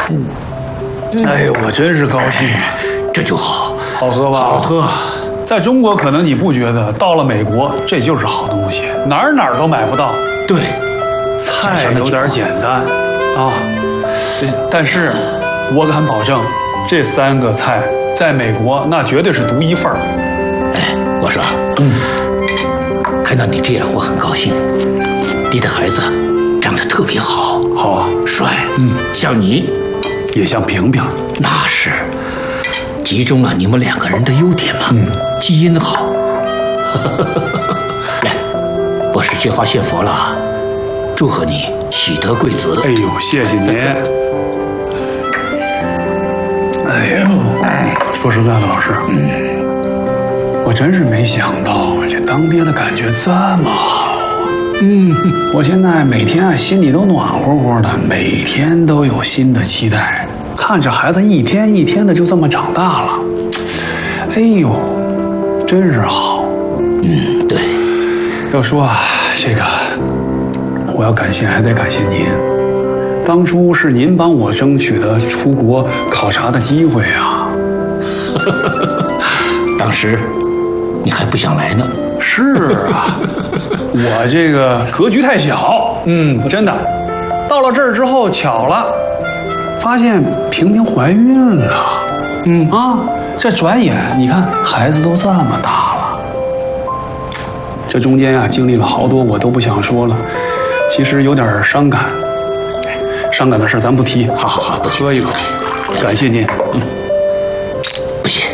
哎呦，我真是高兴啊！ 这就好， 好喝吧？ 好喝。 在中国可能你不觉得，到了美国这就是好东西，哪儿都买不到。 对， 菜有点简单啊，但是我敢保证，这3个菜在美国那绝对是独一份儿。 哎，我说，看到你这样，我很高兴。你的孩子长得特别好， 好啊， 帅，像你， 也像平平， 那是集中了你们2个人的优点嘛，基因好。来，我是借花献佛了，祝贺你喜得贵子。 哎呦，谢谢您。哎呦，说实在的，老师，我真是没想到这当爹的感觉这么好啊。我现在每天心里都暖和和的，每天都有新的期待，看着孩子一天一天的就这么长大了，哎呦，真是好。 对。 要说啊，这个我要感谢，还得感谢您。当初是您帮我争取的出国考察的机会啊。 当时你还不想来呢。 是啊，我这个格局太小。真的，到了这儿之后巧了，发现平平怀孕了。这转眼你看孩子都这么大了。这中间啊经历了好多我都不想说了，其实有点伤感。伤感的事咱不提。好，喝一口，感谢您。 不谢。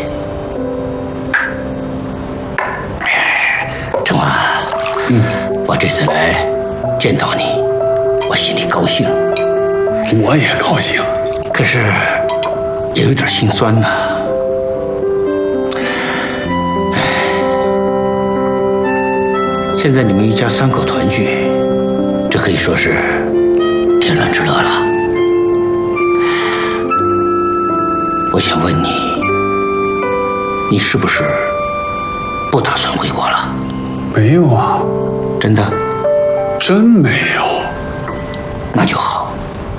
郑华，我这次来见到你，我心里高兴。 我也高兴， 可是也有点心酸呐。现在你们一家3口团聚，这可以说是天伦之乐了。我想问你，你是不是不打算回国了？ 没有啊。 真的？ 真没有。 那就好。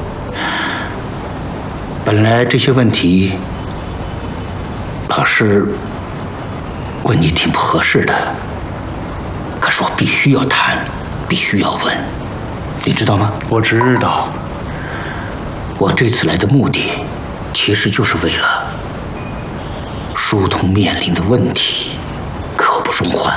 本来这些问题，老师问你挺不合适的，可是我必须要谈，必须要问，你知道吗？ 我知道。 我这次来的目的，其实就是为了疏通面临的问题，刻不容缓。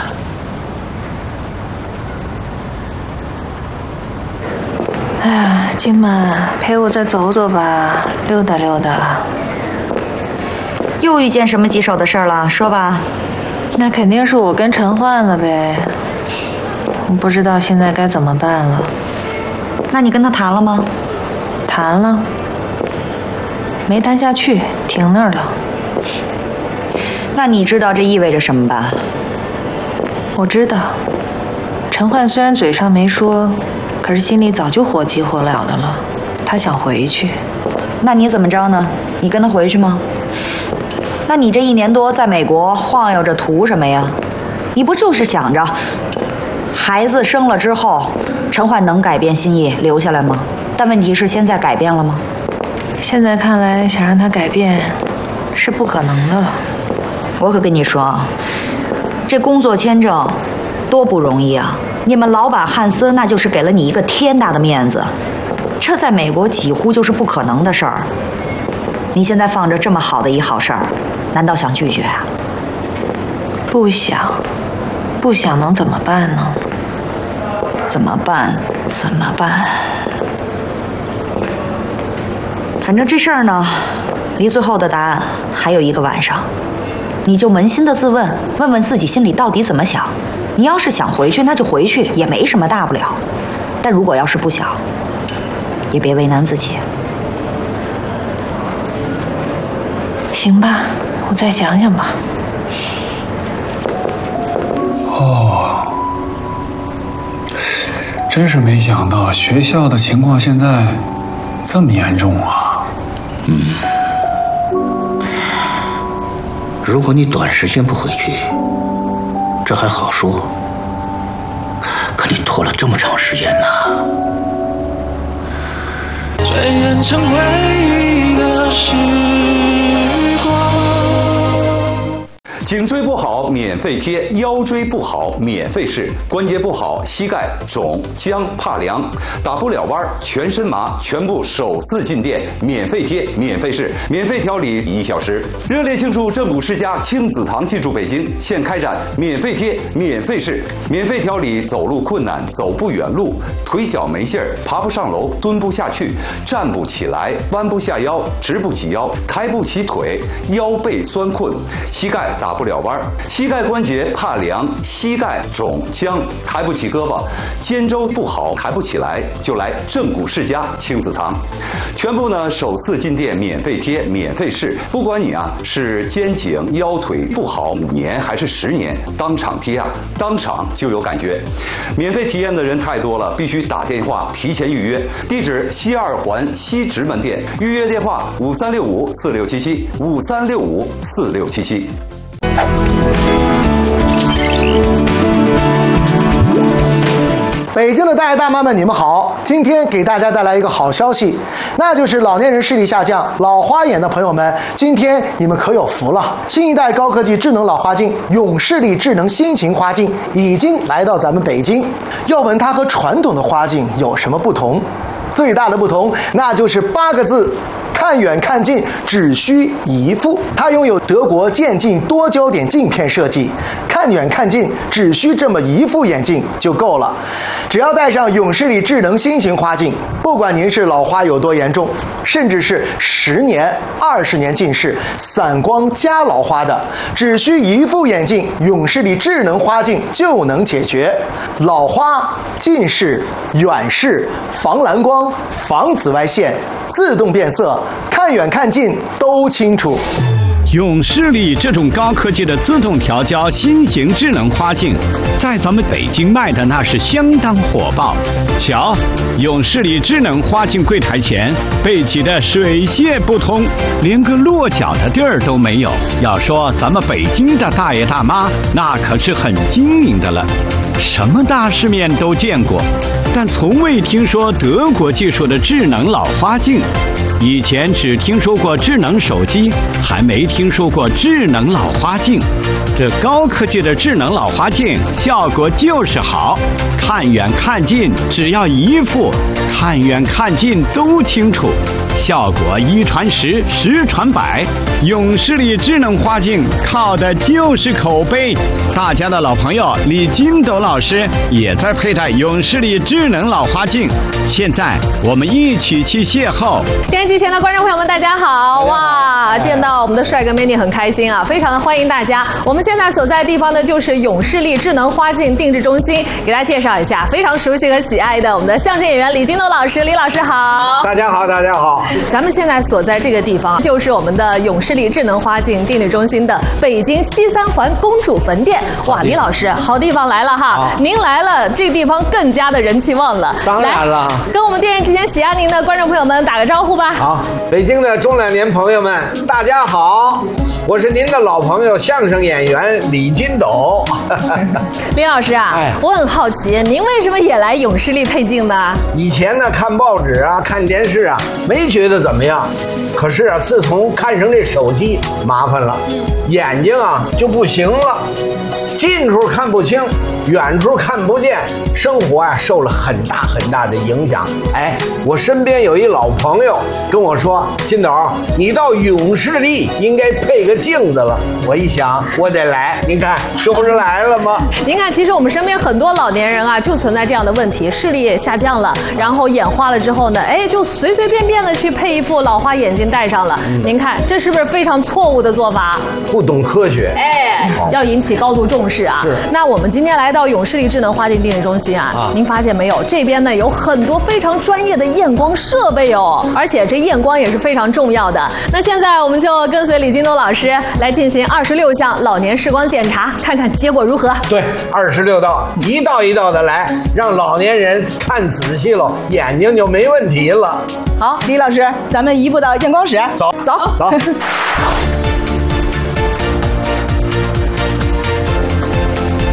哎呀，今晚陪我再走走吧，溜达溜达。 又遇见什么棘手的事儿了？说吧。 那肯定是我跟陈焕了呗。我不知道现在该怎么办了。 那你跟他谈了吗？ 谈了，没谈下去，停那儿了。 那你知道这意味着什么吧？ 我知道，陈焕虽然嘴上没说，可是心里早就火急火燎的了。他想回去。 那你怎么着呢？你跟他回去吗？那你这1年多在美国晃悠着图什么呀？你不就是想着孩子生了之后，陈焕能改变心意留下来吗？但问题是现在改变了吗？ 现在看来，想让他改变是不可能的了。 我可跟你说啊，这工作签证多不容易啊！你们老板汉斯那就是给了你一个天大的面子，这在美国几乎就是不可能的事儿。你现在放着这么好的一好事儿，难道想拒绝啊？ 不想，不想能怎么办呢？ 怎么办？怎么办？反正这事儿呢，离最后的答案还有1个晚上，你就扪心的自问，问问自己心里到底怎么想。你要是想回去，那就回去，也没什么大不了。但如果要是不想，也别为难自己。 行吧，我再想想吧。 哦，真是没想到学校的情况现在这么严重啊。 如果你短时间不回去，这还好说，可你拖了这么长时间呢。 醉人成回忆时光。 颈椎不好免费贴，腰椎不好免费试，关节不好膝盖肿僵怕凉，打不了弯全身麻，全部手撕进店，免费贴免费试，免费调理1小时。热烈庆祝正骨世家亲子堂进驻北京，现开展免费贴免费试，免费调理走路困难、走不远路、腿脚没劲儿、爬不上楼、蹲不下去、站不起来、弯不下腰、直不起腰、抬不起腿、腰背酸困、膝盖打不了弯，膝盖关节怕凉，膝盖肿僵，抬不起胳膊，肩周不好，抬不起来，就来正骨世家亲子堂，全部呢首次进店免费贴免费试，不管你是肩颈腰腿不好5年还是10年，当场贴当场就有感觉。免费体验的人太多了，必须打电话提前预约。地址西2环西直门店，预约电话5365467753654677。 北京的大爷大妈们，你们好！今天给大家带来一个好消息，那就是老年人视力下降、老花眼的朋友们，今天你们可有福了！新一代高科技智能老花镜永视力智能新型花镜已经来到咱们北京。要问它和传统的花镜有什么不同？最大的不同，那就是8个字：看远看近只需一副。它拥有德国渐进多焦点镜片设计，看远看近只需这么一副眼镜就够了。只要戴上永视力智能新型花镜，不管您是老花有多严重，甚至是10年、20年近视、散光加老花的，只需一副眼镜，永视力智能花镜就能解决老花、近视、远视、防蓝光、防紫外线、自动变色，看远看近都清楚。 永视力这种高科技的自动调焦新型智能花镜，在咱们北京卖的那是相当火爆。瞧，永视力智能花镜柜台前被挤得水泄不通，连个落脚的地儿都没有。要说咱们北京的大爷大妈，那可是很精明的了，什么大世面都见过，但从未听说德国技术的智能老花镜。以前只听说过智能手机，还没听说过智能老花镜。这高科技的智能老花镜效果就是好，看远看近只要一副，看远看近都清楚，效果1传10，10传100。永视力智能花镜靠的就是口碑。大家的老朋友李金斗老师也在佩戴永视力智能老花镜，现在我们一起去邂逅。 电视机前的观众朋友们，大家好！哇，见到我们的帅哥美女很开心啊，非常的欢迎大家。我们现在所在的地方呢，就是永视力智能花镜定制中心，给大家介绍一下非常熟悉和喜爱的我们的相声演员李金斗老师。李老师好！ 大家好，大家好！ 咱们现在所在这个地方，就是我们的永视力智能花镜定制中心的北京西3环公主坟店。哇，李老师，好地方来了哈！您来了，这个地方更加的人气旺了。 当然了， 跟我们电视机前喜爱您的观众朋友们打个招呼吧。 好，北京的中老年朋友们，大家好，我是您的老朋友相声演员李金斗。 李老师啊，我很好奇，您为什么也来永视力配镜呢？ 以前呢，看报纸啊，看电视啊，没觉得怎么样。可是啊，自从看上这手机，麻烦了，眼睛啊就不行了，近处看不清，远处看不见，生活啊受了很大很大的影响。我身边有一老朋友跟我说，金斗，你到永视力应该配个镜子了。我一想，我得来，您看这不是来了吗？ 您看，其实我们身边很多老年人啊，就存在这样的问题，视力也下降了，然后眼花了之后呢，就随随便便的去配一副老花眼镜戴上了。您看，这是不是非常错误的做法？ 不懂科学。 要引起高度重视啊。那我们今天来到永视力智能花镜定制中心啊，您发现没有？这边呢有很多非常专业的验光设备哦，而且这验光也是非常重要的。那现在我们就跟随李金斗老师来进行26项老年视光检查，看看结果如何。 对，26道，一道一道的来，让老年人看仔细了，眼睛就没问题了。 好，李老师，咱们移步到验光室。 走。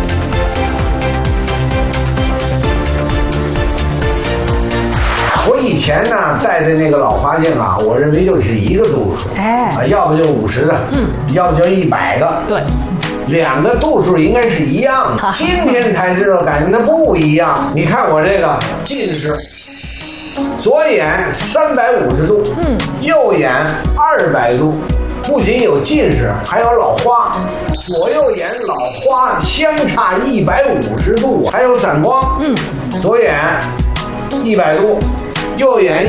我以以前呢戴的那个老花镜啊，我认为就是一个度数，要不就50的，要不就100个， 对。 2个度数应该是一样的，今天才知道，感觉它不一样。你看我这个近视，左眼350度，右眼200度，不仅有近视，还有老花，左右眼老花相差150度，还有散光，左眼100度。右眼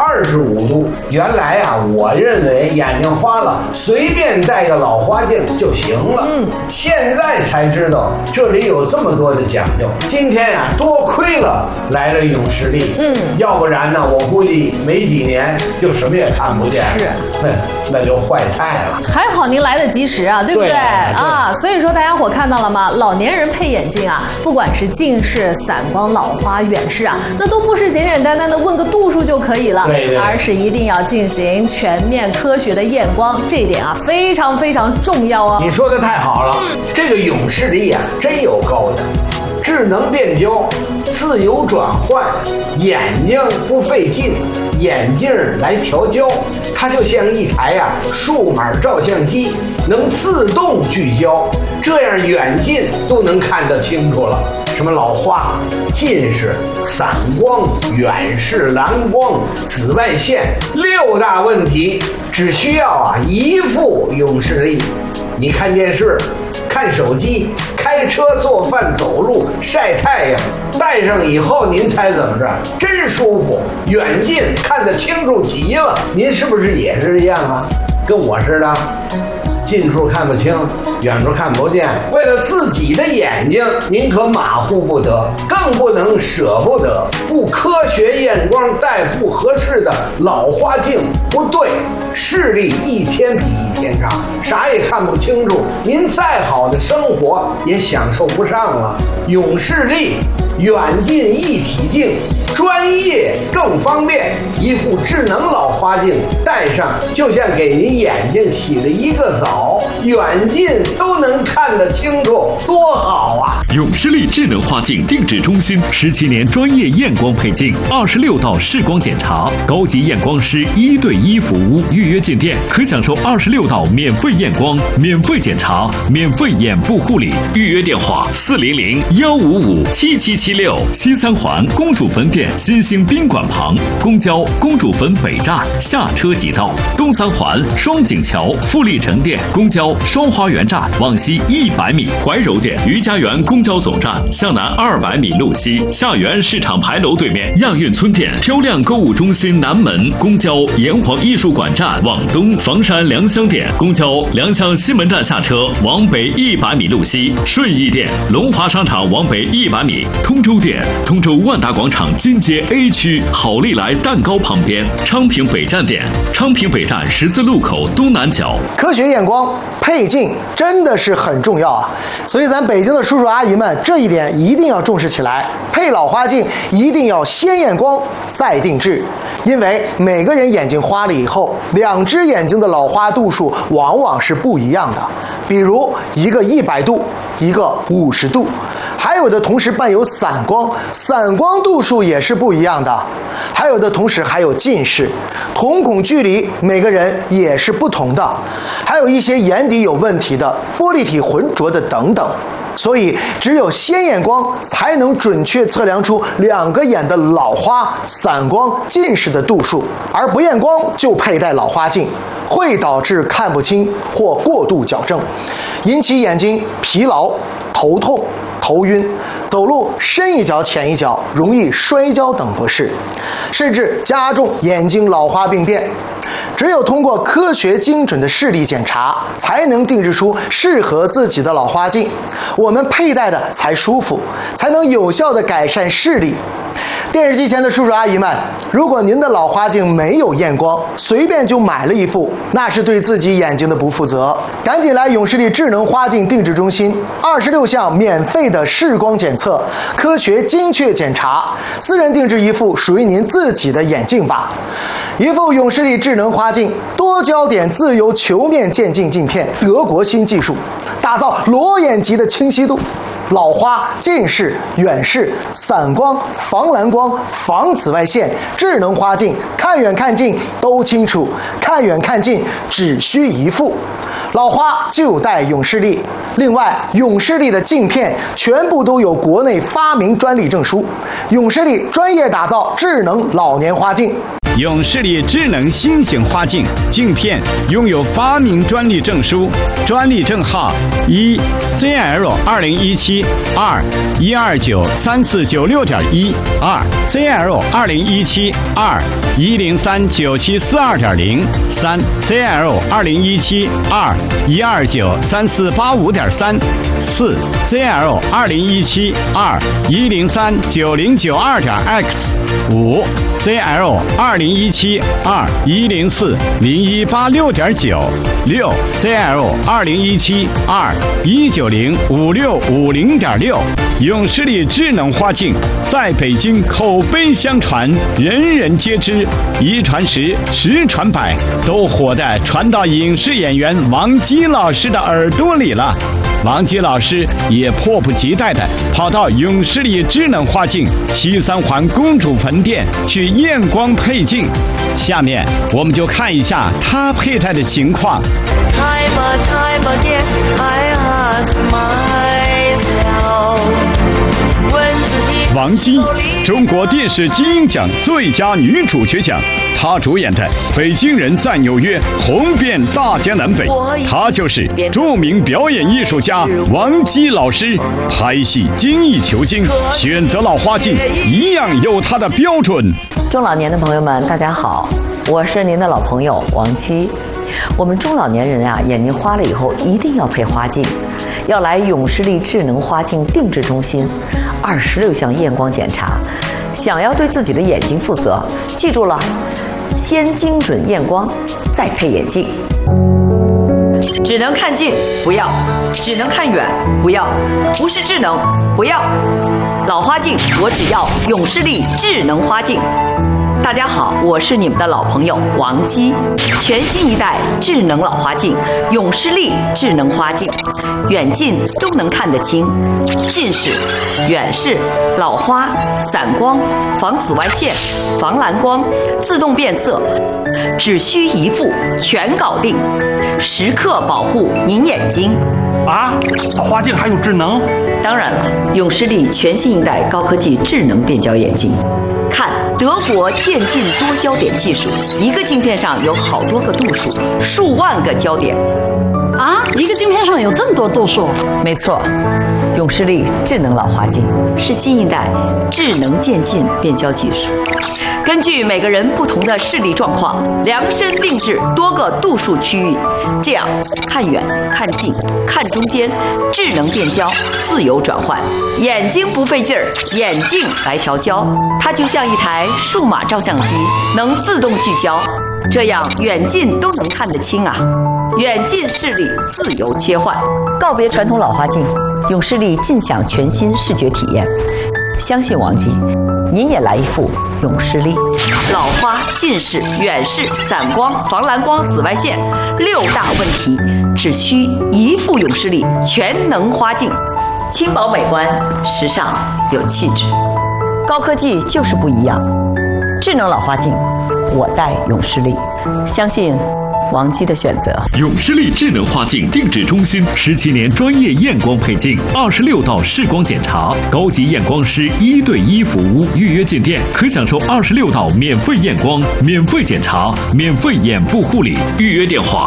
125度，原来啊，我认为眼睛花了，随便戴个老花镜就行了。现在才知道这里有这么多的讲究。今天呀，多亏了来了永视力，要不然呢，我估计没几年就什么也看不见。是，那就坏菜了。 还好您来得及时啊，对不对啊？所以说大家伙看到了吗？老年人配眼镜啊，不管是近视、散光、老花、远视啊，那都不是简简单单的问个度数就可以了，而是一定要进行全面科学的验光，这一点啊非常非常重要哦。 你说的太好了，这个永视力啊真有高的，智能变焦，自由转换，眼睛不费劲，眼镜来调焦，它就像一台数码照相机，能自动聚焦，这样远近都能看得清楚了。什么老花、近视、散光、远视、蓝光、紫外线6大问题，只需要一副永视力。你看电视、看手机、开车、做饭、走路、晒太阳，戴上以后您猜怎么着？真舒服，远近看得清楚极了。您是不是也是这样啊？跟我似的，近处看不清，远处看不见，为了自己的眼睛，您可马虎不得，更不能舍不得。不科学验光戴不合适的老花镜不对，视力一天比一天差，啥也看不清楚，您再好的生活也享受不上了。永视力远近一体镜，专业更方便，一副智能老花镜戴上就像给您眼睛洗了一个澡，远近都能看得清楚，多好啊！ 永视力智能花镜定制中心17年专业验光配镜，26道视光检查，高级验光师1对1服务，预约进店可享受26道免费验光、免费检查、免费眼部护理。预约电话400-155-7776，西三环公主坟店新兴宾馆旁，公交公主坟北站下车即到；东三环双井桥富力城店公交双花园站往西100米，怀柔店余家园公交总站向南200米路西，下园市场牌楼对面亚运村店漂亮购物中心南门，公交炎黄艺术馆站往东，房山良乡店公交良乡西门站下车往北100米路西，顺义店龙华商场往北100米，通州店通州万达广场金街 A 区好利来蛋糕旁边，昌平北站店昌平北站十字路口东南角。 科学验光配镜真的是很重要啊，所以咱北京的叔叔阿姨们这一点一定要重视起来。配老花镜一定要先验光再定制，因为每个人眼睛花了以后，2只眼睛的老花度数往往是不一样的，比如一个100度，一个50度，还有的同时伴有散光，散光度数也是不一样的，还有的同时还有近视，瞳孔距离每个人也是不同的，还有一些眼底有问题的，玻璃体浑浊的等等。所以只有先验光才能准确测量出2个眼的老花、散光、近视的度数，而不验光就佩戴老花镜会导致看不清或过度矫正，引起眼睛疲劳、头痛、头晕，走路深一脚浅一脚，容易摔跤等不适，甚至加重眼睛老花病变。只有通过科学精准的视力检查，才能定制出适合自己的老花镜，我们佩戴的才舒服，才能有效地改善视力。电视机前的叔叔阿姨们，如果您的老花镜没有验光，随便就买了一副，那是对自己眼睛的不负责。赶紧来永视力智能花镜定制中心，26项免费的视光检测，科学精确检查，私人定制一副属于您自己的眼镜吧。一副永视力智能花镜，多焦点自由球面渐进镜片，德国新技术，打造裸眼级的清晰度。 老花、近视、远视、散光、防蓝光、防紫外线、智能花镜，看远看近都清楚，看远看近只需一副。老花就戴永视力。另外，永视力的镜片全部都有国内发明专利证书。永视力专业打造智能老年花镜。 永视力智能新型花镜镜片拥有发明专利证书，专利证号1 ZL2017 2 1293496.1 2 ZL2017 2 1039742.0 3 ZL2017 2 1293485.3 4 ZL2017 2 1039092.x 5 ZL2017 2 1040186.9 6 ZL2017 2 1905650.6。永视力智能花镜在北京口碑相传，人人皆知，一传十，十传百，都火的传到影视演员王姬老师的耳朵里了。王姬老师也迫不及待地跑到永视力智能花镜西三环公主坟店去验光配镜。下面我们就看一下他佩戴的情况。王姬，中国电视金鹰奖最佳女主角奖，她主演的《北京人在纽约》红遍大江南北。她就是著名表演艺术家王姬老师。拍戏精益求精，选择老花镜一样有她的标准。 中老年的朋友们，大家好，我是您的老朋友王姬。我们中老年人啊，眼睛花了以后一定要配花镜，要来永视力智能花镜定制中心，26项验光检查。想要对自己的眼睛负责，记住了，先精准验光，再配眼镜。只能看近不要，只能看远不要，不是智能不要。老花镜我只要永视力智能花镜。大家好，我是你们的老朋友王姬。全新一代智能老花镜永视力智能花镜，远近都能看得清，近视、远视、老花、散光、防紫外线、防蓝光、自动变色，只需一副全搞定，时刻保护您眼睛。 啊，老花镜还有智能？ 当然了，永视力全新一代高科技智能变焦眼镜。看德国渐进多焦点技术，一个镜片上有好多个度数，数万个焦点。 啊，一个镜片上有这么多度数？ 没错，永视力智能老花镜是新一代智能渐进变焦技术，根据每个人不同的视力状况，量身定制多个度数区域，这样看远、看近、看中间，智能变焦，自由转换，眼睛不费劲儿，眼镜来调焦，它就像一台数码照相机，能自动聚焦，这样远近都能看得清啊。远近视力自由切换，告别传统老花镜，永视力尽享全新视觉体验。相信王姬，您也来一副永视力。老花、近视、远视、散光、防蓝光、紫外线6大问题，只需一副永视力全能花镜，轻薄美观，时尚有气质。高科技就是不一样，智能老花镜，我戴永视力，相信王姬的选择。 永视力智能花镜定制中心17年专业验光配镜，26道视光检查，高级验光师1对1服务。预约进店可享受26道免费验光、免费检查、免费眼部护理。预约电话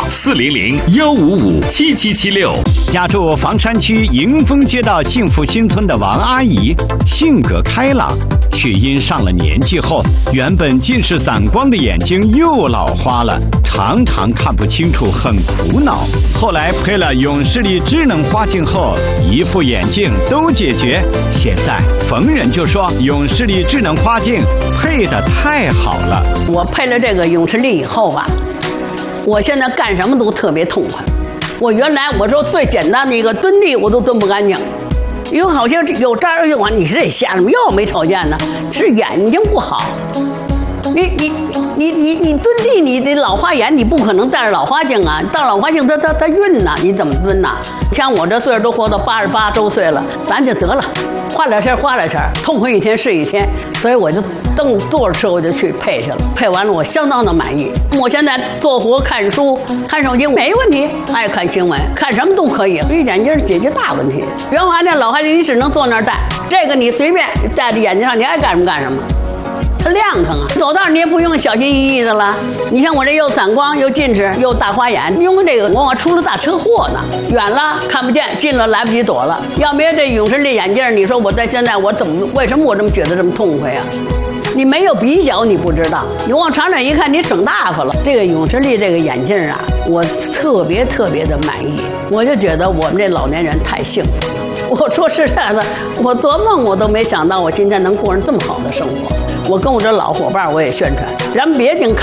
400-155-7776。 家住房山区迎丰街道幸福新村的王阿姨，性格开朗，却因上了年纪后，原本近视散光的眼睛又老花了，常常看不清楚，很苦恼。后来配了永视力智能花镜后，一副眼镜都解决。现在逢人就说永视力智能花镜配得太好了。 我配了这个永视力以后吧，我现在干什么都特别痛快。我原来我说最简单的一个蹲地我都蹲不干净，因为好像有这儿用啊，你是得瞎什么药没瞅见呢，是眼睛不好。 你蹲地，你的老花眼，你不可能戴着老花镜啊！到老花镜它晕呐，你怎么蹲呐？像我这岁数都活到88周岁了，咱就得了，花点钱，痛快一天是一天。所以我就蹬坐着车我就去配去了，配完了我相当的满意。我现在做活看书、看手机没问题，爱看新闻，看什么都可以。绿眼镜解决大问题。原花那老花镜你只能坐那儿戴，这个你随便戴在眼睛上，你爱干什么干什么。它亮堂啊，走道你也不用小心翼翼的了。你像我这又散光又近视又大花眼，因为这个我出了大车祸呢，远了看不见，近了来不及躲了。要没有这永视力眼镜，你说我在现在我为什么我这么觉得这么痛快啊？你没有比较你不知道，你往长远一看你省大发了。这个永视力这个眼镜啊，我特别的满意，我就觉得我们这老年人太幸福了。我说实在的，我做梦我都没想到我今天能过上这么好的生活。我跟我这老伙伴我也宣传，咱别净看